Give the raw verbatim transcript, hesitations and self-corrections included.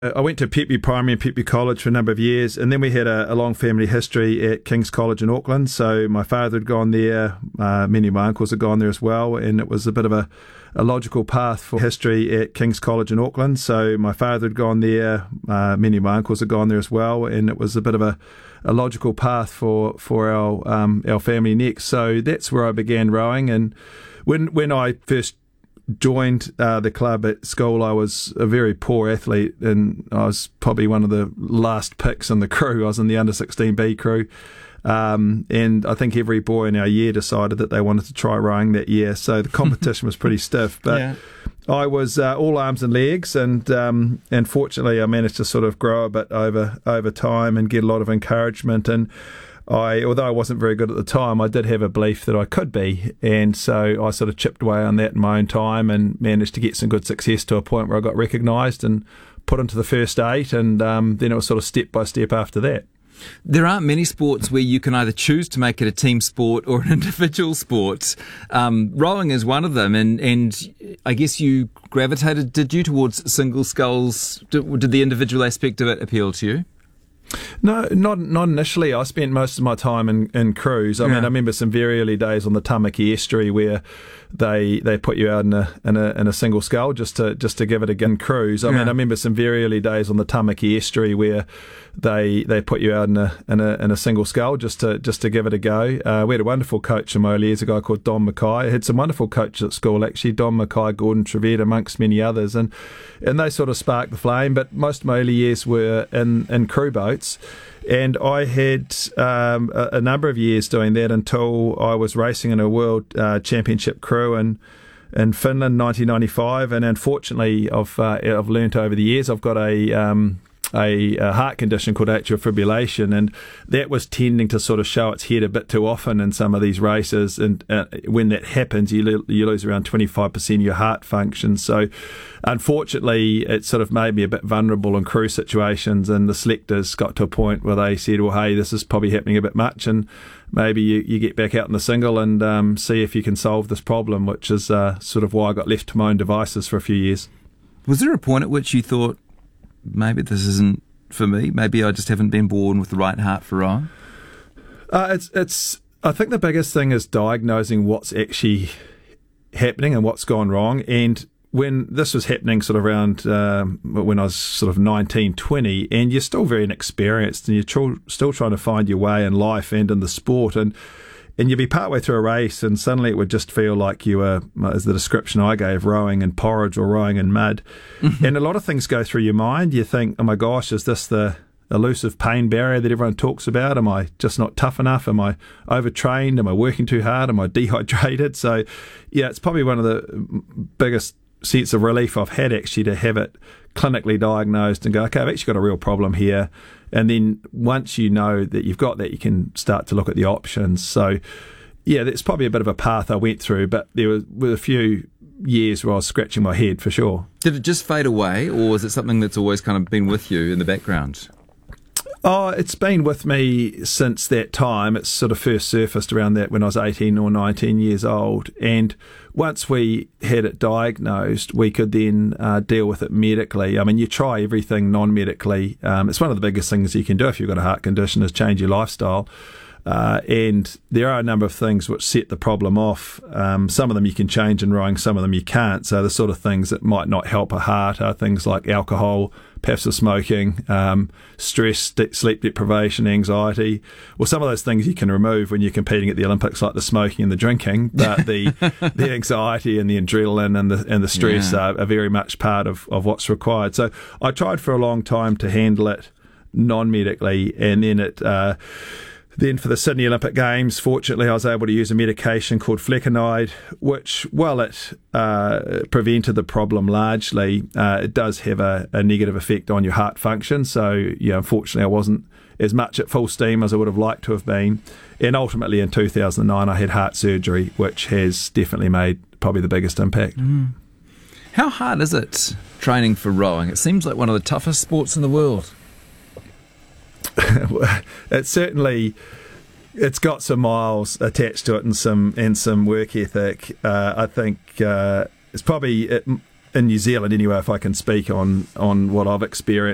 I went to Petby Primary and Petby College for a number of years, and then we had a, a long family history at King's College in Auckland. So my father had gone there, uh, many of my uncles had gone there as well, and it was a bit of a, a logical path for history at King's College in Auckland. So my father had gone there, uh, many of my uncles had gone there as well, and it was a bit of a, a logical path for for our um, our family next. So that's where I began rowing, and when when I first joined uh, the club at school, I was a very poor athlete, and I was probably one of the last picks in the crew. I was in the under sixteen B crew, um, and I think every boy in our year decided that they wanted to try rowing that year, so the competition was pretty stiff, but yeah. I was uh, all arms and legs, and um, and fortunately I managed to sort of grow a bit over over time and get a lot of encouragement. And I, although I wasn't very good at the time, I did have a belief that I could be, and so I sort of chipped away on that in my own time and managed to get some good success to a point where I got recognised and put into the first eight, and um, then it was sort of step by step after that. There aren't many sports where you can either choose to make it a team sport or an individual sport. Um, rowing is one of them, and, and I guess you gravitated, did you, towards single sculls? Did, did the individual aspect of it appeal to you? No, not not initially. I spent most of my time in, in crews. I yeah. mean, I remember some very early days on the Tamaki estuary where they they put you out in a in a, in a single scull just to just to give it a gun cruise. I yeah. mean, I remember some very early days on the Tamaki estuary where they they put you out in a in a in a single scull just to just to give it a go. Uh, we had a wonderful coach in my early years, a guy called Don Mackay. I had some wonderful coaches at school actually, Don Mackay, Gordon Trevette, amongst many others, and and they sort of sparked the flame. But most of my early years were in in crew boats. And I had um, a, a number of years doing that until I was racing in a World uh, Championship crew in, in Finland, nineteen ninety-five. And unfortunately, I've uh, I've learnt over the years, I've got a um, a, a heart condition called atrial fibrillation, and that was tending to sort of show its head a bit too often in some of these races. And uh, when that happens, you lo- you lose around twenty-five percent of your heart function. So unfortunately, it sort of made me a bit vulnerable in crew situations, and the selectors got to a point where they said, well, hey, this is probably happening a bit much, and maybe you, you get back out in the single and um, see if you can solve this problem, which is uh, sort of why I got left to my own devices for a few years. Was there a point at which you thought, maybe this isn't for me, maybe I just haven't been born with the right heart for rowing? Uh, it's, it's, I think the biggest thing is diagnosing what's actually happening and what's gone wrong. And when this was happening sort of around um, when I was sort of nineteen, twenty, and you're still very inexperienced and you're tr- still trying to find your way in life and in the sport, and and you'd be partway through a race and suddenly it would just feel like you were, as the description I gave, rowing in porridge or rowing in mud. Mm-hmm. And a lot of things go through your mind. You think, oh my gosh, is this the elusive pain barrier that everyone talks about? Am I just not tough enough? Am I overtrained? Am I working too hard? Am I dehydrated? So yeah, it's probably one of the biggest sense of relief I've had actually to have it clinically diagnosed and go, okay, I've actually got a real problem here. And then once you know that you've got that, you can start to look at the options. So yeah, that's probably a bit of a path I went through, but there were, were a few years where I was scratching my head for sure. Did it just fade away, or is it something that's always kind of been with you in the background? Oh, it's been with me since that time. It's sort of first surfaced around that when I was eighteen or nineteen years old. And once we had it diagnosed, we could then uh, deal with it medically. I mean, you try everything non-medically. Um, it's one of the biggest things you can do if you've got a heart condition is change your lifestyle. Uh, and there are a number of things which set the problem off. Um, some of them you can change in rowing, some of them you can't. So the sort of things that might not help a heart are things like alcohol, passive smoking, um, stress, de- sleep deprivation, anxiety. Well, some of those things you can remove when you're competing at the Olympics, like the smoking and the drinking, but the the anxiety and the adrenaline and the and the stress yeah. are, are very much part of, of what's required. So I tried for a long time to handle it non-medically, and then it... Uh, Then for the Sydney Olympic Games, fortunately, I was able to use a medication called flecainide, which, while it uh, prevented the problem largely, uh, it does have a, a negative effect on your heart function. So, yeah, unfortunately, I wasn't as much at full steam as I would have liked to have been. And ultimately, in two thousand nine, I had heart surgery, which has definitely made probably the biggest impact. Mm. How hard is it training for rowing? It seems like one of the toughest sports in the world. It's certainly, it's got some miles attached to it and some and some work ethic. Uh, I think uh, it's probably it, in New Zealand anyway, if I can speak on on what I've experienced.